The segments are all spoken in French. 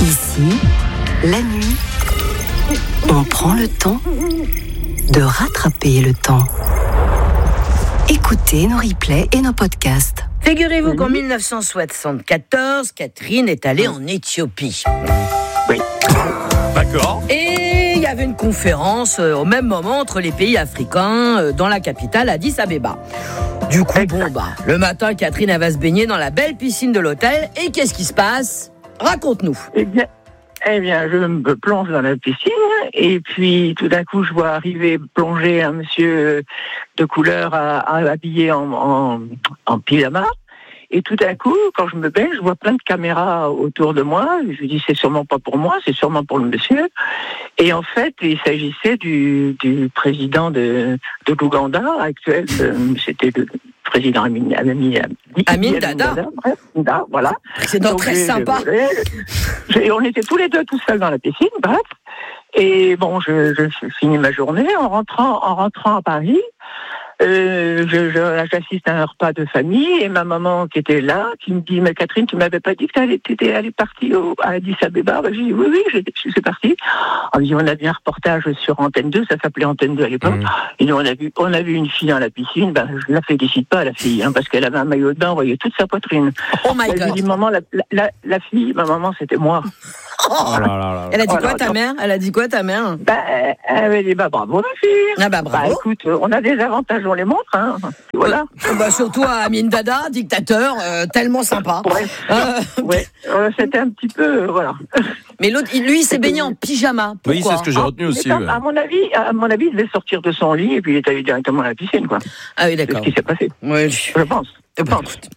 Ici, la nuit, on prend le temps de rattraper le temps. Écoutez nos replays et nos podcasts. Figurez-vous qu'en 1974, Catherine est allée en Éthiopie. Oui. D'accord. Et il y avait une conférence au même moment entre les pays africains dans la capitale Addis Abeba. Du coup, le matin, Catherine, elle va se baigner dans la belle piscine de l'hôtel. Et qu'est-ce qui se passe ? Raconte-nous. Eh bien, je me plonge dans la piscine et puis tout d'un coup, je vois arriver plonger un monsieur de couleur habillé en pyjama. Et tout d'un coup, quand je me baigne, je vois plein de caméras autour de moi. Je me dis, c'est sûrement pas pour moi, c'est sûrement pour le monsieur. Et en fait, il s'agissait du président de l'Ouganda actuel. C'était le président Amin Dada. Bref, voilà. C'est donc très sympa. On était tous les deux tout seuls dans la piscine, bref. Et bon, je finis ma journée en rentrant à Paris. J'assiste à un repas de famille et ma maman qui était là, qui me dit, mais Catherine, tu m'avais pas dit que t'étais allée partir à Addis Abeba? J'ai dit, oui, je suis partie. On a vu un reportage sur Antenne 2, ça s'appelait Antenne 2 à l'époque. Et nous, on a vu une fille dans la piscine, je la félicite pas, la fille, parce qu'elle avait un maillot de bain, on voyait toute sa poitrine. Oh my God. Je lui dis, maman, la fille, ma maman, c'était moi. Oh là. Elle a dit quoi, ta mère? Elle a dit quoi, ta mère? Elle m'a dit, bravo, ma fille. Ah bravo. Écoute, on a des avantages, on les montre, hein. Voilà. Surtout à Amin Dada, dictateur, tellement sympa. Ouais. C'était un petit peu, voilà. Mais l'autre, lui, il s'est baigné en pyjama. Pourquoi? Oui, c'est ce que j'ai retenu aussi. À mon avis, il devait sortir de son lit et puis il est allé directement à la piscine, quoi. Ah oui, d'accord. C'est ce qui s'est passé. Oui, je pense. Écoute.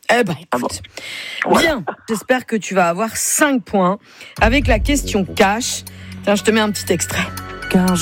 Bien, j'espère que tu vas avoir 5 points avec la question cash. Tiens, je te mets un petit extrait.